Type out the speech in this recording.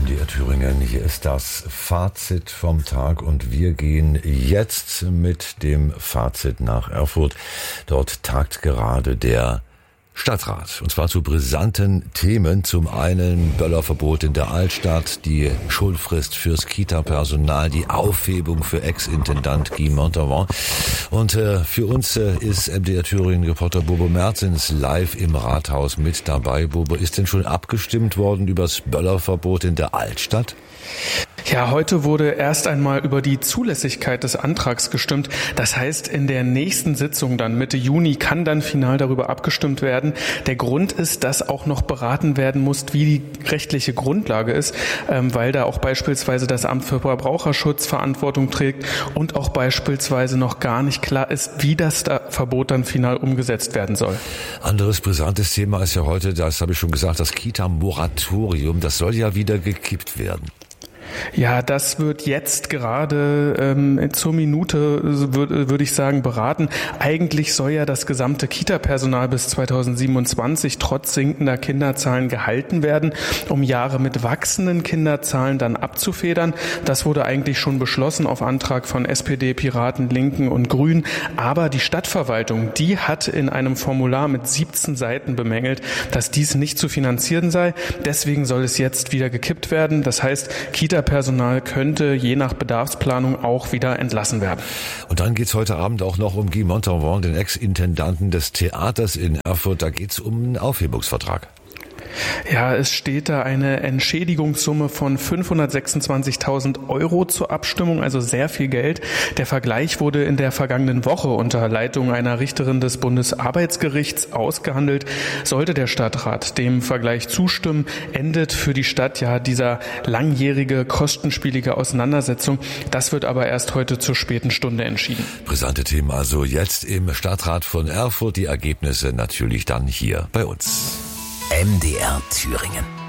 MDR Thüringen, hier ist das Fazit vom Tag und wir gehen jetzt mit dem Fazit nach Erfurt. Dort tagt gerade der Stadtrat, und zwar zu brisanten Themen. Zum einen Böllerverbot in der Altstadt, die Schulfrist fürs Kita-Personal, die Aufhebung für Ex-Intendant Guy Montauban. Und für uns ist MDR Thüringen-Reporter Bobo Mertens live im Rathaus mit dabei. Bobo, ist denn schon abgestimmt worden über das Böllerverbot in der Altstadt? Ja, heute wurde erst einmal über die Zulässigkeit des Antrags gestimmt. Das heißt, in der nächsten Sitzung dann Mitte Juni kann dann final darüber abgestimmt werden. Der Grund ist, dass auch noch beraten werden muss, wie die rechtliche Grundlage ist, weil da auch beispielsweise das Amt für Verbraucherschutz Verantwortung trägt und auch beispielsweise noch gar nicht klar ist, wie das Verbot dann final umgesetzt werden soll. Anderes brisantes Thema ist ja heute, das habe ich schon gesagt, das Kita-Moratorium. Das soll ja wieder gekippt werden. Ja, das wird jetzt gerade zur Minute, würde ich sagen, beraten. Eigentlich soll ja das gesamte Kita-Personal bis 2027 trotz sinkender Kinderzahlen gehalten werden, um Jahre mit wachsenden Kinderzahlen dann abzufedern. Das wurde eigentlich schon beschlossen auf Antrag von SPD, Piraten, Linken und Grünen. Aber die Stadtverwaltung, die hat in einem Formular mit 17 Seiten bemängelt, dass dies nicht zu finanzieren sei. Deswegen soll es jetzt wieder gekippt werden. Das heißt, Kita-Personal könnte je nach Bedarfsplanung auch wieder entlassen werden. Und dann geht's heute Abend auch noch um Guy Montauban, den Ex-Intendanten des Theaters in Erfurt. Da geht's um einen Aufhebungsvertrag. Ja, es steht da eine Entschädigungssumme von 526.000 Euro zur Abstimmung, also sehr viel Geld. Der Vergleich wurde in der vergangenen Woche unter Leitung einer Richterin des Bundesarbeitsgerichts ausgehandelt. Sollte der Stadtrat dem Vergleich zustimmen, endet für die Stadt ja dieser langjährige, kostenspielige Auseinandersetzung. Das wird aber erst heute zur späten Stunde entschieden. Brisante Themen also jetzt im Stadtrat von Erfurt. Die Ergebnisse natürlich dann hier bei uns. MDR Thüringen.